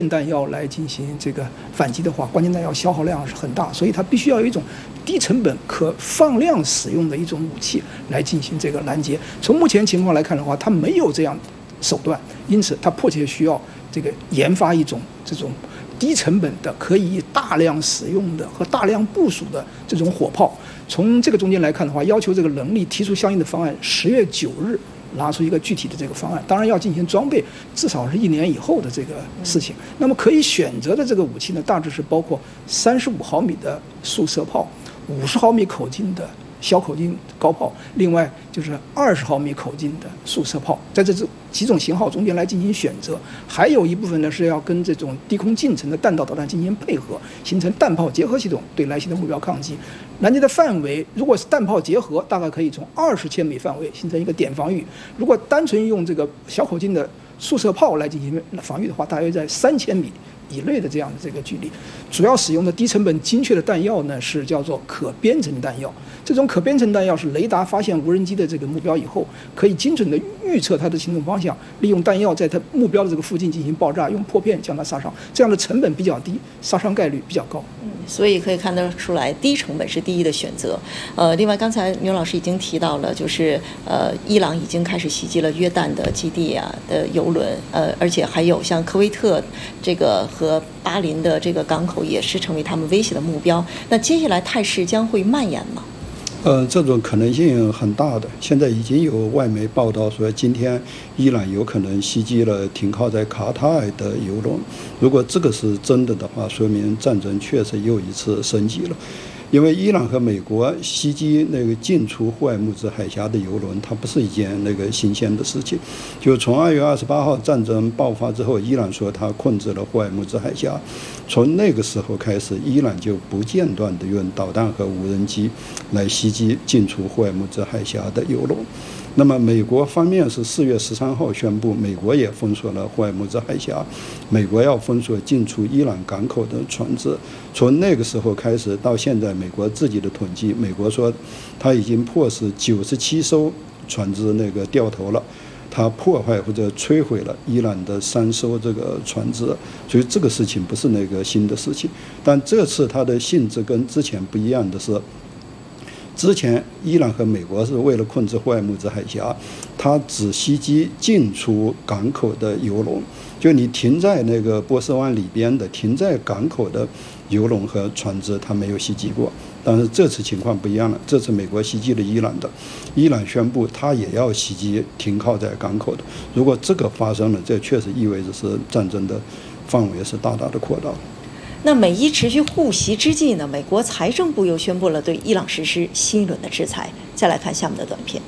弹药来进行这个反击的话，关键弹药消耗量是很大，所以它必须要有一种低成本、可放量使用的一种武器来进行这个拦截。从目前情况来看的话，它没有这样手段，因此它迫切需要这个研发一种这种低成本的、可以大量使用的和大量部署的这种火炮。从这个中间来看的话，要求这个能力提出相应的方案，10月9日。拿出一个具体的这个方案，当然要进行装备，至少是1年以后的这个事情。那么可以选择的这个武器呢，大致是包括35毫米的速射炮、50毫米口径的小口径高炮，另外就是20毫米口径的速射炮，在这几种型号中间来进行选择。还有一部分呢是要跟这种低空近程的弹道导弹进行配合，形成弹炮结合系统，对来袭的目标抗击。拦截的范围，如果是弹炮结合，大概可以从20千米范围形成一个点防御；如果单纯用这个小口径的速射炮来进行防御的话，大约在3000米以内的这样的这个距离。主要使用的低成本精确的弹药呢，是叫做可编程弹药。这种可编程弹药是雷达发现无人机的这个目标以后，可以精准的预测它的行动方向，利用弹药在它目标的这个附近进行爆炸，用破片将它杀伤。这样的成本比较低，杀伤概率比较高。 所以可以看得出来，低成本是第一的选择。另外刚才牛老师已经提到了，就是伊朗已经开始袭击了约旦的基地啊的油轮，而且还有像科威特这个和巴林的这个港口也是成为他们威胁的目标。那接下来态势将会蔓延吗？ 这种可能性很大的。现在已经有外媒报道说，今天伊朗有可能袭击了停靠在卡塔尔的油轮。如果这个是真的的话，说明战争确实又一次升级了。因为伊朗和美国袭击那个进出霍尔木兹海峡的油轮，它不是一件那个新鲜的事情。就从2月28号战争爆发之后，伊朗说它控制了霍尔木兹海峡，从那个时候开始，伊朗就不间断地用导弹和无人机来袭击进出霍尔木兹海峡的油轮。那么美国方面是4月13号宣布，美国也封锁了霍尔木兹海峡，美国要封锁进出伊朗港口的船只。从那个时候开始到现在，美国自己的统计，美国说他已经迫使97艘船只那个掉头了，他破坏或者摧毁了伊朗的3艘这个船只，所以这个事情不是那个新的事情。但这次它的性质跟之前不一样的是，之前伊朗和美国是为了控制霍尔木兹海峡，它只袭击进出港口的油轮，就你停在那个波斯湾里边的、停在港口的油轮和船只，它没有袭击过。但是这次情况不一样了，这次美国袭击了伊朗的，伊朗宣布它也要袭击停靠在港口的。如果这个发生了，这确实意味着是战争的范围是大大的扩大。 那美伊持续互袭之际呢，美国财政部又宣布了对伊朗实施新一轮的制裁。再来看下面的短片。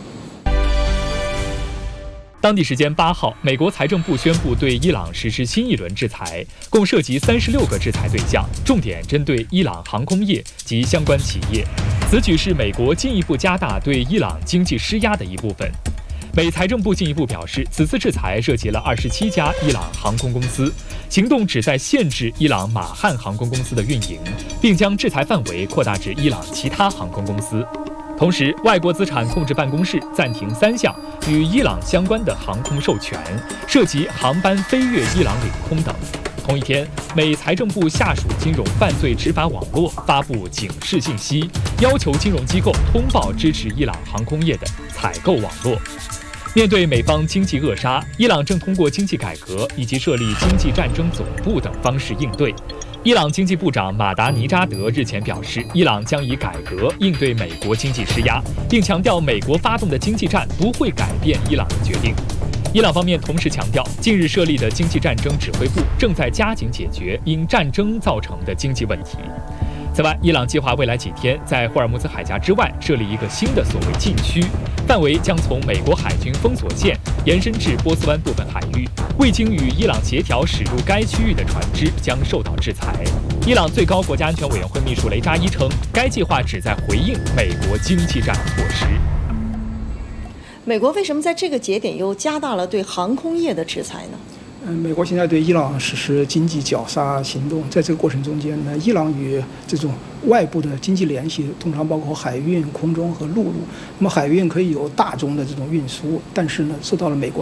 当地时间8号，美国财政部宣布对伊朗实施新一轮制裁，共涉及36个制裁对象，重点针对伊朗航空业及相关企业。此举是美国进一步加大对伊朗经济施压的一部分。美财政部进一步表示，此次制裁涉及了27家伊朗航空公司，行动旨在限制伊朗马汉航空公司的运营，并将制裁范围扩大至伊朗其他航空公司。同时，外国资产控制办公室暂停3项与伊朗相关的航空授权，涉及航班飞越伊朗领空等。同一天，美财政部下属金融犯罪执法网络发布警示信息，要求金融机构通报支持伊朗航空业的采购网络。面对美方经济扼杀，伊朗正通过经济改革以及设立经济战争总部等方式应对。伊朗经济部长马达尼扎德日前表示，伊朗将以改革应对美国经济施压，并强调美国发动的经济战不会改变伊朗的决定。伊朗方面同时强调，近日设立的经济战争指挥部正在加紧解决因战争造成的经济问题。此外，伊朗计划未来几天在霍尔木兹海峡之外设立一个新的所谓禁区，范围将从美国海军封锁线延伸至波斯湾部分海域。未经与伊朗协调驶入该区域的船只将受到制裁。伊朗最高国家安全委员会秘书雷扎伊称，该计划旨在回应美国经济战措施。 美国为什么在这个节点又加大了对航空业的制裁呢？ 美国现在对伊朗实施经济绞杀行动，在这个过程中间呢，伊朗与这种外部的经济联系通常包括海运、空中和陆路。那么海运可以有大宗的这种运输，但是呢，受到了美国的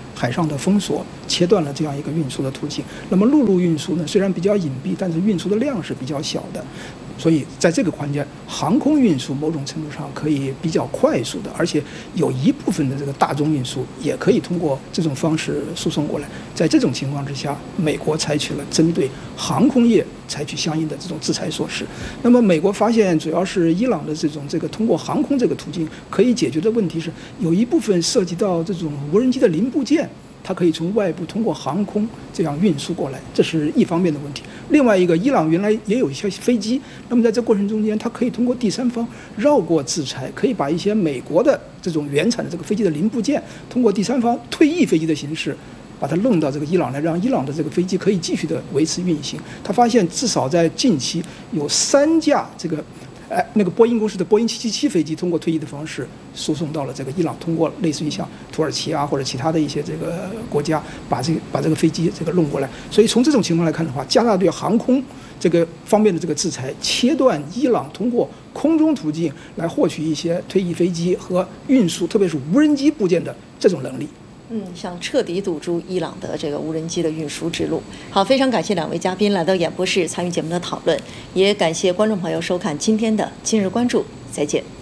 海上的封锁，切断了这样一个运输的途径。那么陆路运输呢，虽然比较隐蔽，但是运输的量是比较小的。所以在这个环节，航空运输某种程度上可以比较快速的，而且有一部分的这个大宗运输也可以通过这种方式输送过来。在这种情况之下，美国采取了针对航空业采取相应的这种制裁措施。那么美国发现，主要是伊朗的这个通过航空这个途径可以解决的问题是，有一部分涉及到这种无人机的零部件。它可以从外部通过航空这样运输过来，这是一方面的问题。另外一个，伊朗原来也有一些飞机，那么在这过程中间，它可以通过第三方绕过制裁，可以把一些美国的这种原产的这个飞机的零部件，通过第三方退役飞机的形式，把它弄到这个伊朗来，让伊朗的这个飞机可以继续的维持运行。他发现至少在近期有3架这个。那个波音公司的波音777飞机通过退役的方式输送到了这个伊朗，通过类似于像土耳其啊或者其他的一些这个国家把这个飞机这个弄过来。所以从这种情况来看的话，加大对航空这个方面的这个制裁，切断伊朗通过空中途径来获取一些退役飞机和运输，特别是无人机部件的这种能力。 想彻底堵住伊朗的这个无人机的运输之路。好，非常感谢2位嘉宾来到演播室参与节目的讨论，也感谢观众朋友收看今天的今日关注，再见。